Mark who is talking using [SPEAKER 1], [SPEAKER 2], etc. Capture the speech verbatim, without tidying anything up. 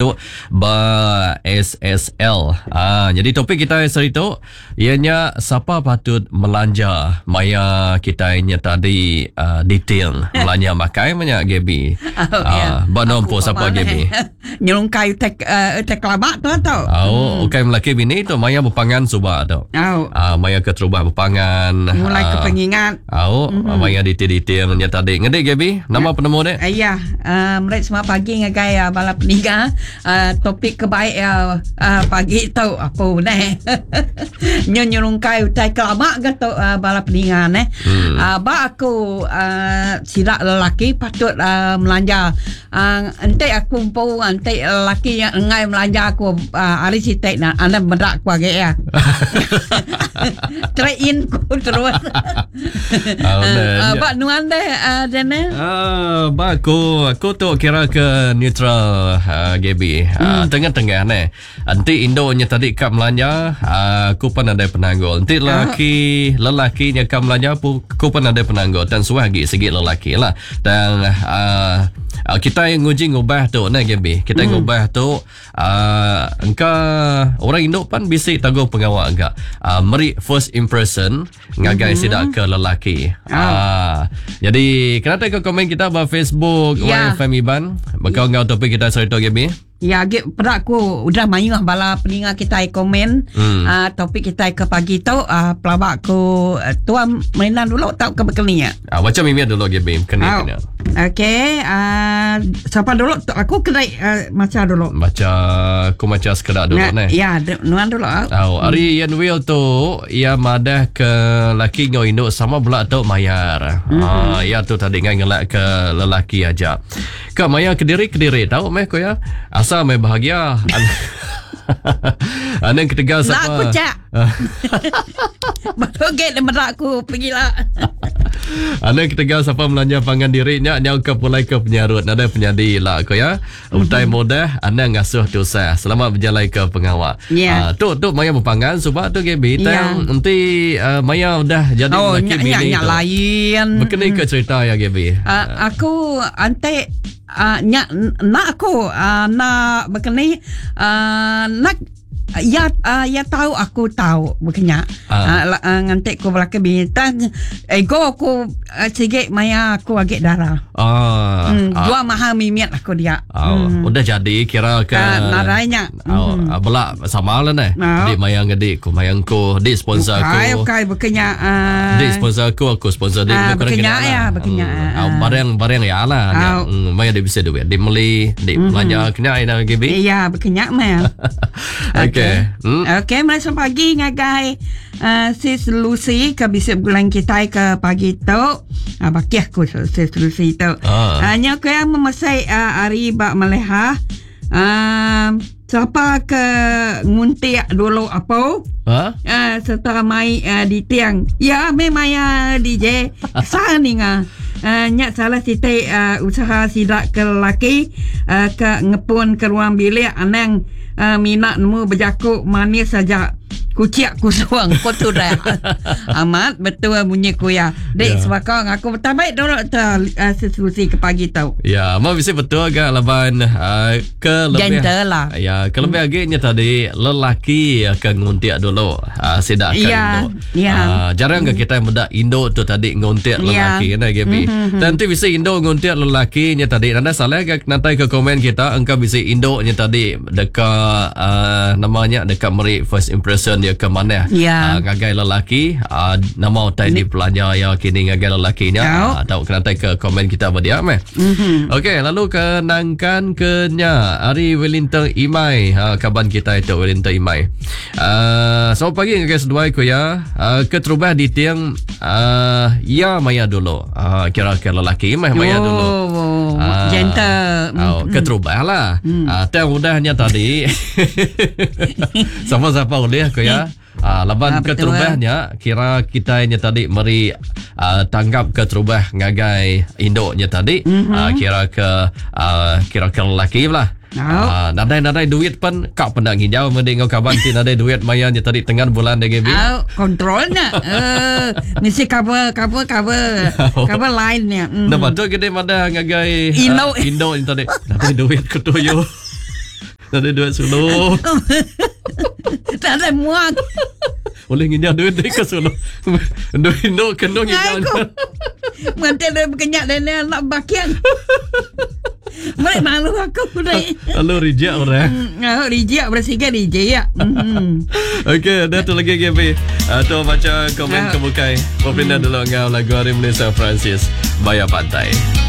[SPEAKER 1] tu ba S S L. Ah, jadi topik kita hari tu ianya siapa patut melanja maya kita nya tadi uh, detail melanja makai banyak Gaby.
[SPEAKER 2] Oh,
[SPEAKER 1] ah,
[SPEAKER 2] yeah.
[SPEAKER 1] ba nompo siapa Gaby?
[SPEAKER 2] Nyelungkai tek uh, tek kelabak tu tau.
[SPEAKER 1] Oh, hmm. Ukai melaki bini tu maya berpangan suba tu.
[SPEAKER 2] Oh.
[SPEAKER 1] Ah, maya ke terubah berpangan.
[SPEAKER 2] Mulai
[SPEAKER 1] ah,
[SPEAKER 2] ke pengingat.
[SPEAKER 1] Oh, mm-hmm. Maya detail-detail nya tadi. Ngede Gaby, nama penemu dek?
[SPEAKER 2] Uh, ya, uh, mereka semua pagi ngagai uh, bala peniga uh, topik kebaik uh, uh, pagi tu apa ne? Nyelungkai utai kelabak ke tu uh, bala peniga ne. Hmm. Uh, ba aku uh, sirak lelaki patut uh, melanja. Uh, ente aku pun ente lelaki yang ngai melanja aku uh, hari sitek na anda mendak aku agak ya. Try in ku terus.
[SPEAKER 1] Oh,
[SPEAKER 2] uh, ba nuan deh uh, dene.
[SPEAKER 1] Ah, ba aku aku tu kira ke neutral uh, Gaby. Uh, hmm. Tengah-tengah ne. Nanti Indo nya tadi kap melanja, uh, aku pun ada penanggul. Nanti lelaki uh. lelaki nya kap melanja aku pun ada penanggul dan suagi segi lelaki lah. Dan uh, uh, kita yang nguji ngubah tu ne Gaby. Kita hmm. ngubah tu uh, engka orang Indo pun bisa tanggung pengawal agak. Uh, meri first impression ngagai mm-hmm. sidak ke lelaki. Oh. Uh, jadi kenapa ke komen kita ba Facebook yeah. Y F M Iban. Bakal ngau topik kita cerita Gaby.
[SPEAKER 2] Ya, agak perak aku udah mayu bala peninga kita komen hmm. uh, topik kita ke pagi tu uh, pelabak aku uh, tuan mainan dulu tak ke bekeninya.
[SPEAKER 1] Ah, macam mimi dulu Gaby kena kena.
[SPEAKER 2] Okey, uh, siapa dulu? Aku kena uh, macam dulu.
[SPEAKER 1] Baca aku macam sekedar dulu
[SPEAKER 2] nah,
[SPEAKER 1] ne.
[SPEAKER 2] Ya, nuan dulu.
[SPEAKER 1] Oh, hari yang will tu ia madah ke laki ngau Indo sama pula tu mayar. Mm-hmm. Ah, ya tu tadi ngai ngelak ke lelaki aja. Ke mayar kediri kediri tahu meh ko ya. Asal meh bahagia. Anak ketiga siapa?
[SPEAKER 2] Nak aku cak. Baru get merak aku pergilah.
[SPEAKER 1] Anak ketiga siapa melanja pangan diri nya nya ke pulai ke penyarut nada penyadi lah ko ya. Utai mudah anak ngasuh tu sah. Selamat berjalan ke pengawal.
[SPEAKER 2] Yeah.
[SPEAKER 1] Uh, tu tu Maya berpangan sebab tu Gaby
[SPEAKER 2] yeah.
[SPEAKER 1] nanti uh, Maya dah jadi
[SPEAKER 2] oh,
[SPEAKER 1] lelaki bini
[SPEAKER 2] tu. Oh, lain.
[SPEAKER 1] Berkenai ke cerita ya Gaby.
[SPEAKER 2] Uh, aku ante uh, nyak nak aku uh, nak berkenai uh, nak ya uh, ya tahu aku tahu bukannya uh. uh, uh, ngantek ko belaka bintang ego aku uh, sikit maya aku agak darah
[SPEAKER 1] ah
[SPEAKER 2] hmm,
[SPEAKER 1] uh.
[SPEAKER 2] dua mahal mimiat aku dia
[SPEAKER 1] oh, hmm. udah jadi kira ke
[SPEAKER 2] uh, naranya
[SPEAKER 1] oh, hmm. uh, belak sama lah ne oh. Dik mayang dik ku mayang ku dik sponsor aku
[SPEAKER 2] okay, okay bukannya uh,
[SPEAKER 1] dik sponsor aku aku sponsor dik
[SPEAKER 2] uh, bukannya ya bukannya
[SPEAKER 1] hmm. uh, barang barang ya lah oh. hmm, maya dia bisa duit dik meli dik mm-hmm. belanja kena ina Gaby
[SPEAKER 2] iya bukannya mah
[SPEAKER 1] okay. Okay. Hmm.
[SPEAKER 2] Okay, masa pagi ngagai uh, sis Lucy ke bisa bulan kita ke pagi tu. Uh, baki aku sis Lucy tu. Ah. Hanya uh, aku yang memasai uh, hari bak Maleha. Uh, siapa ke nguntiak dulu apa?
[SPEAKER 1] Ha?
[SPEAKER 2] Uh, setelah mai uh, di tiang. Ya, memang ya D J. Sana ni ngah. Uh, nyak salah siti uh, usaha sidak ke lelaki uh, ke ngepun ke ruang bilik anang uh, minat nemu berjakuk manis saja kuciak kusuang kau tu dah amat betul bunyi ku ya dek yeah. Sebab aku bertabaik dulu tu uh, sesusi ke pagi tau
[SPEAKER 1] ya mau bisa betul agak laban uh, ke lebih
[SPEAKER 2] lah.
[SPEAKER 1] Ya ke lebih hmm. agaknya tadi lelaki akan nguntiak dulu uh, sidak
[SPEAKER 2] ya,
[SPEAKER 1] Indo
[SPEAKER 2] ya.
[SPEAKER 1] Uh, jarang ke hmm. kita muda Indo tu tadi nguntiak lelaki ya. Kan Gaby hmm. nanti bisa Indo nguntiak lelaki nya tadi nanda salah ke nanti ke komen kita engkau bisa Indo nya tadi dekat uh, namanya dekat meri first impression dia ke mana
[SPEAKER 2] ya.
[SPEAKER 1] uh, ngagai lelaki uh, nama utai di pelanja ya kini ngagai lelakinya uh, tahu kena ke komen kita berdia meh mm-hmm. Okey lalu kenangkan kenya hari Wellington Imai uh, kaban kita itu Wellington Imai uh, selamat pagi ngagai sedua ku ya uh, keterubah di tiang uh, ya maya dulu uh, kira-kira lelaki meh maya dulu
[SPEAKER 2] oh, uh, gentle
[SPEAKER 1] oh, keterubah lah mm. uh, tiang mudahnya tadi sama siapa boleh ku ya Ah, laban ah, keterubahnya kira kita nya tadi meri uh, tanggap keterubah ngagai Indo nya tadi mm-hmm. uh, kira ke uh, kira ke lelaki lah. Oh. Uh, nadai-nadai duit pun kau pernah hijau mending kau kaban ti nadai duit maya nya tadi tengah bulan de Gaby.
[SPEAKER 2] Oh, kontrolnya. Eh, mesti cover cover cover cover line-nya. Mm.
[SPEAKER 1] Nah, betul gede mana ngagai
[SPEAKER 2] Indo
[SPEAKER 1] uh, Indo nya tadi. Nadai duit kutuyo. Ada duit suluh.
[SPEAKER 2] Tak ada muak.
[SPEAKER 1] Boleh nginyak duit dia ke suluh. Duit Indo kena nginyak.
[SPEAKER 2] Mantel dia berkenyak dan dia nak bakian. Mereka malu aku ni.
[SPEAKER 1] Lalu reject orang.
[SPEAKER 2] Oh, reject bersikap reject ya.
[SPEAKER 1] Okey, dah tu lagi Gaby. Uh, tu baca komen kebukai. Popina dulu ngau lagu Hari Malaysia Francis Bayar Pantai.